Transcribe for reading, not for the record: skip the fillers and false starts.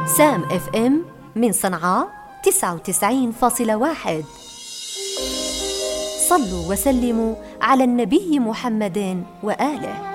سام اف ام من صنعاء 99.1. صلوا وسلموا على النبي محمد وآله.